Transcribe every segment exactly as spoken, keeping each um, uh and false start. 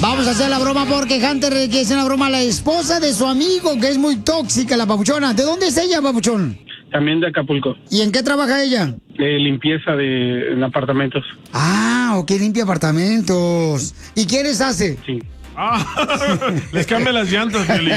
Vamos a hacer la broma porque Hunter quiere hacer una broma a la esposa de su amigo, que es muy tóxica, la papuchona. ¿De dónde es ella, papuchón? También de Acapulco. ¿Y en qué trabaja ella? De limpieza de en apartamentos. Ah, ok, limpia apartamentos. ¿Y quién les hace? Sí. Ah, les cambia las llantas, Piolín.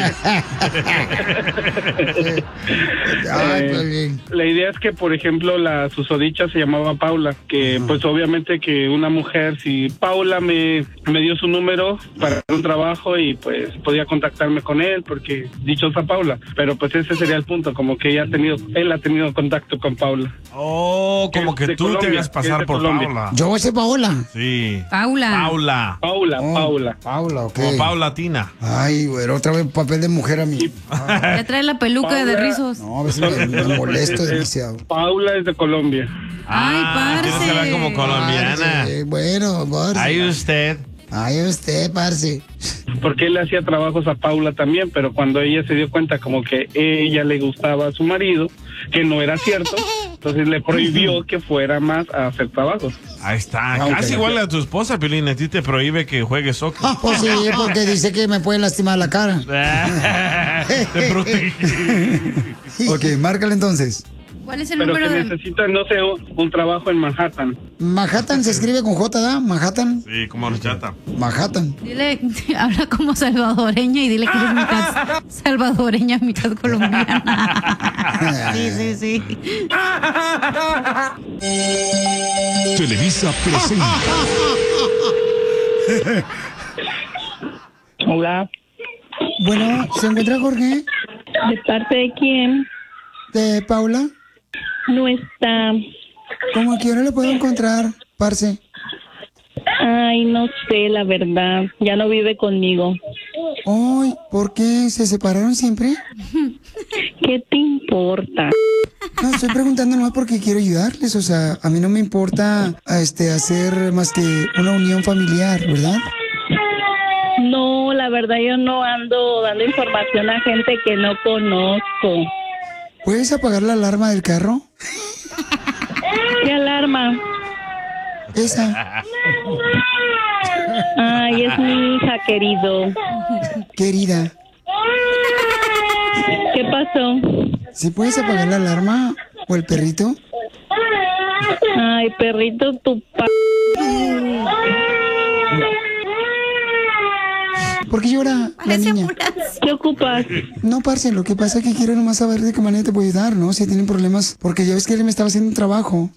Eh, la idea es que, por ejemplo, la susodicha se llamaba Paula, que pues obviamente que una mujer, si Paula me, me dio su número para un trabajo y pues podía contactarme con él, porque dichosa Paula, pero pues ese sería el punto, como que ella ha tenido, él ha tenido contacto con Paula. Oh, como que, que tú Colombia, te hagas pasar por Colombia. Paula. Yo sé Paola. Sí. Paula. Paula. Paula, oh, Paula. Paula, ok. Como Paulatina. Ay, güey, otra vez papel de mujer a mí. Ya trae la peluca Paula, de rizos. No, a veces me, me molesto demasiado. Paula es de Colombia. Ah, ay, parce. Tienes que hablar como colombiana. Parce, bueno, parce. Ahí usted. Ay, usted, parce. Porque él le hacía trabajos a Paula también, pero cuando ella se dio cuenta como que ella le gustaba a su marido, que no era cierto, entonces le prohibió que fuera más a hacer trabajos. Ahí está, ah, casi okay. igual a tu esposa, Piolín, a ti te prohíbe que juegues soccer. Ah, pues sí, porque dice que me puede lastimar la cara. Te protege. Ok, márcale entonces. ¿Cuál es el Pero número que de...? necesita, no sé, un, un trabajo en Manhattan. Manhattan se escribe con J, ¿da? Manhattan. Sí, como horchata. Manhattan. Dile, habla como salvadoreña y dile que eres mitad salvadoreña, mitad colombiana. Sí, sí, sí. Televisa presenta. Hola. Bueno, ¿se encuentra Jorge? ¿De parte de quién? ¿De Paula? No está. ¿Cómo a qué hora le puedo encontrar, parce? Ay, no sé, la verdad. Ya no vive conmigo. Ay, ¿por qué? ¿Se separaron siempre? ¿Qué te importa? No, estoy preguntando nomás porque quiero ayudarles. O sea, a mí no me importa este, hacer más que una unión familiar, ¿verdad? No, la verdad yo no ando dando información a gente que no conozco. ¿Puedes apagar la alarma del carro? ¿Qué alarma? Esa. Ay, es mi hija, querido. Querida. ¿Qué pasó? ¿Sí puedes apagar la alarma o el perrito? Ay, perrito, tu pa... ¿Por qué llora la niña? ¿Qué ocupas? No, parce, lo que pasa es que quiero nomás saber de qué manera te puedo ayudar, ¿no? Si tienen problemas, porque ya ves que él me estaba haciendo un trabajo.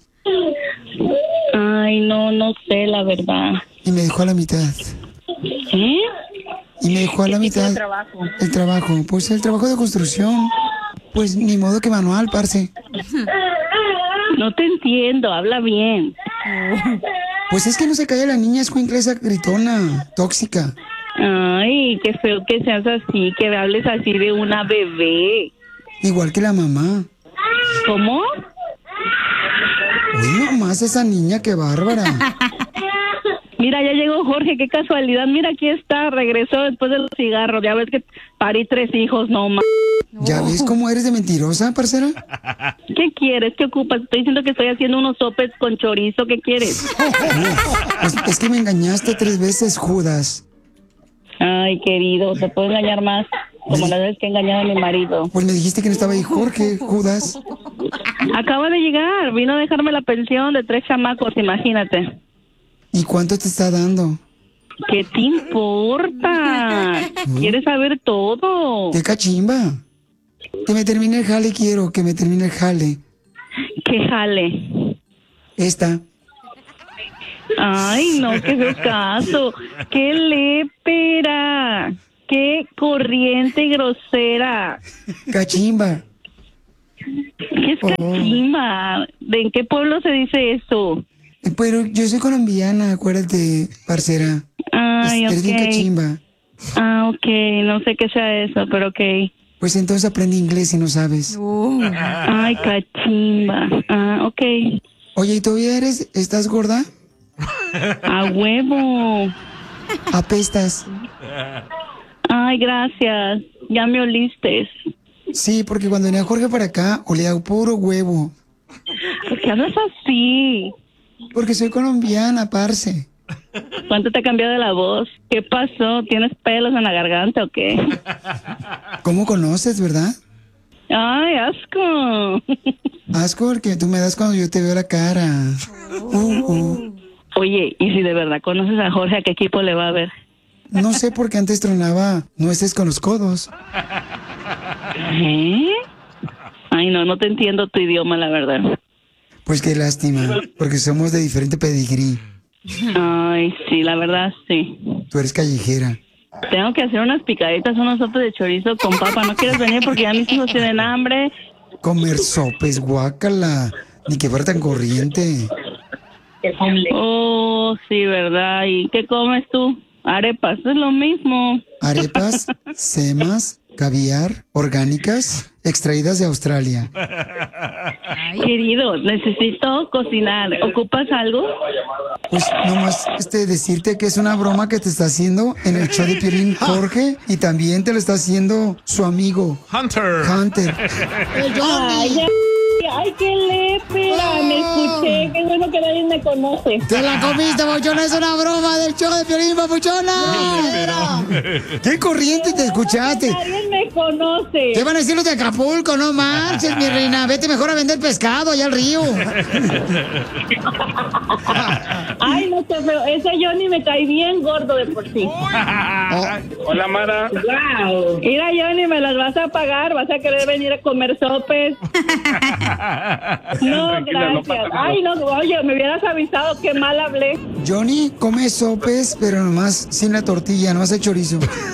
Ay, no, no sé, la verdad. Y me dejó a la mitad. ¿Eh? Y me dejó a la ¿Qué mitad. tipo de trabajo? El trabajo, pues el trabajo de construcción. Pues ni modo que manual, parce. No te entiendo, habla bien. Pues es que no se calla la niña, es esa gritona, tóxica. Ay, qué feo que seas así, que hables así de una bebé. Igual que la mamá. ¿Cómo? Uy, nomás esa niña, qué bárbara. Mira, ya llegó Jorge, qué casualidad. Mira, aquí está, regresó después de los cigarros. Ya ves que parí tres hijos, no más. ¿Ya ves cómo eres de mentirosa, parcera? ¿Qué quieres? ¿Qué ocupas? Estoy diciendo que estoy haciendo unos sopes con chorizo. ¿Qué quieres? Pues es que me engañaste tres veces, Judas. Ay, querido, te puedo engañar más. Como la vez que he engañado a mi marido. Pues me dijiste que no estaba ahí Jorge, Judas. Acaba de llegar, vino a dejarme la pensión de tres chamacos, imagínate. ¿Y cuánto te está dando? ¿Qué te importa? ¿Quieres saber todo? ¡Qué cachimba! Que me termine el jale, quiero, que me termine el jale. ¿Qué jale? Esta. Ay, no, qué feo caso. ¡Qué lépera! ¡Qué corriente y grosera! Cachimba. ¿Qué es cachimba? ¿De en qué pueblo se dice eso? Pero yo soy colombiana, acuérdate, parcera. Ay, Eres bien ok. cachimba. Ah, ok, no sé qué sea eso, pero ok. Pues entonces aprende inglés si no sabes. Uh. Ay, cachimba. Ah, ok. Oye, ¿y todavía eres, estás gorda? A huevo. Apestas. Ay, gracias. Ya me olistes. Sí, porque cuando venía Jorge para acá, olía puro huevo. ¿Por qué hablas así? Porque soy colombiana, parce. ¿Cuánto te ha cambiado la voz? ¿Qué pasó? ¿Tienes pelos en la garganta o qué? ¿Cómo conoces, verdad? Ay, asco. Asco el que tú me das cuando yo te veo la cara. Uh, uh. Oye, ¿y si de verdad conoces a Jorge, a qué equipo le va a ver? No sé por qué antes tronaba nueces con los codos. ¿Eh? Ay, no, no te entiendo tu idioma, la verdad. Pues qué lástima, porque somos de diferente pedigrí. Ay, sí, la verdad, sí. Tú eres callejera. Tengo que hacer unas picaditas, unos sopes de chorizo con papa. ¿No quieres venir porque ya mis hijos tienen hambre? Comer sopes, guácala. Ni que fuera tan corriente. Oh, sí, ¿verdad? ¿Y qué comes tú? Arepas, es lo mismo. Arepas, semas, caviar, orgánicas, extraídas de Australia. Querido, necesito cocinar. ¿Ocupas algo? Pues nomás este, decirte que es una broma que te está haciendo en el show de Piolín Jorge y también te lo está haciendo su amigo Hunter. Hunter. Ay, ya, ay, qué lépera, me escuché, qué bueno que nadie me conoce. Te la comiste, papuchona, es una broma del show de Piolín, papuchona. Qué corriente te escuchaste. Nadie me conoce. ¿Qué van a decir los de Acapulco? No marches, mi reina, vete mejor a vender pescado allá al río. Ay, no sé, pero ese Johnny me cae bien gordo de por sí. Oh. Hola, Mara. Wow. Mira, Johnny, me las vas a pagar, vas a querer venir a comer sopes. No, Tranquila, gracias. no Ay, no, oye, me hubieras avisado, qué mal hablé. Johnny come sopes, pero nomás sin la tortilla, nomás el chorizo.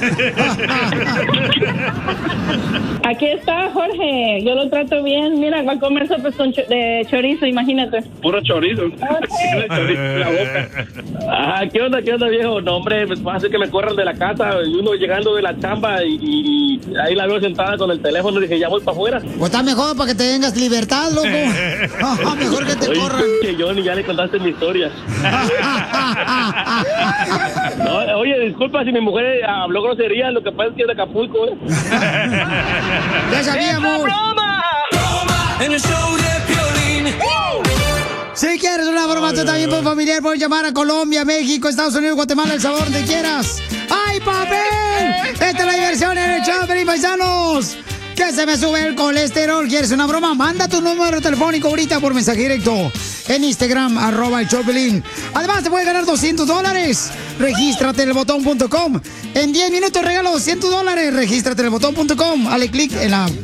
Aquí está Jorge, yo lo trato bien. Mira, va a comer sopes con cho- de chorizo, imagínate. Puro chorizo. Okay. Chorizo en la boca. Ah, ¿qué onda, qué onda, viejo? No, hombre, va a hacer que me corran de la casa. Y uno llegando de la chamba y, y ahí la veo sentada con el teléfono y dije, ya voy para afuera. Pues está mejor para que te tengas libertad, loco. Mejor que te Oye, corran. que Johnny, ya le contaste mi historia. No, oye, disculpa si mi mujer habló grosería, lo que pasa es que es de Acapulco, ¿eh? Ya sabíamos. En el show de Piolín. Si quieres una broma tú también por familiar, puedes llamar a Colombia, México, Estados Unidos, Guatemala, El Salvador, donde quieras. ¡Ay, papel! Esta es la diversión en el show de Piolín, paisanos. Que se me sube el colesterol. ¿Quieres una broma? Manda tu número telefónico ahorita por mensaje directo en Instagram, arroba el show de Piolín. Además, te puedes ganar doscientos dólares. Regístrate en el botón punto com. En diez minutos regalo doscientos dólares. Regístrate en el botón punto com. Dale clic en la